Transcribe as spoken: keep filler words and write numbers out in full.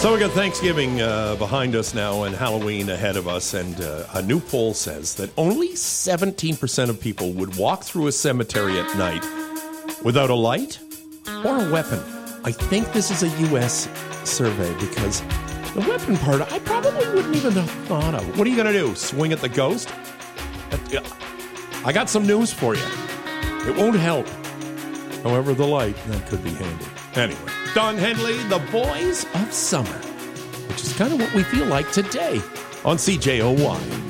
So we got Thanksgiving uh, behind us now and Halloween ahead of us, and uh, a new poll says that only seventeen percent of people would walk through a cemetery at night without a light or a weapon. I think this is a U S survey because the weapon part, I probably wouldn't even have thought of. What are you going to do, swing at the ghost? I got some news for you. It won't help. However, the light, that could be handy. Anyway, Don Henley, the Boys of Summer, which is kind of what we feel like today on C J O Y.